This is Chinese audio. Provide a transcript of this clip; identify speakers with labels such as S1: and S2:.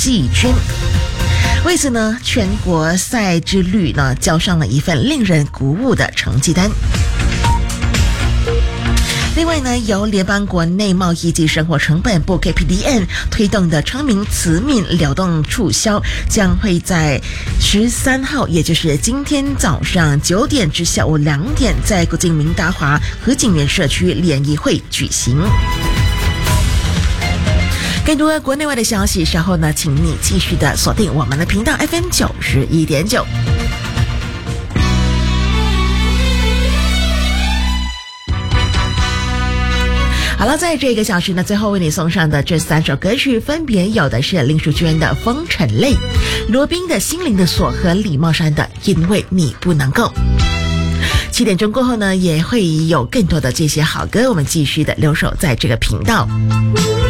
S1: 季军。为此呢，全国赛之旅呢交上了一份令人鼓舞的成绩单。另外呢，由联邦国内贸易及生活成本部 KPDN 推动的昌明慈悯流动促销将会在13号，也就是今天早上9点至下午2点，在国境明达华和景园社区联谊会举行。更多国内外的消息，稍后呢，请你继续的锁定我们的频道 FM 91.9。好了，在这个小时呢，最后为你送上的这3首歌曲，分别有的是林淑娟的《风尘泪》，罗宾的《心灵的锁》和李茂山的《因为你不能够》。7点钟过后呢，也会有更多的这些好歌，我们继续的留守在这个频道。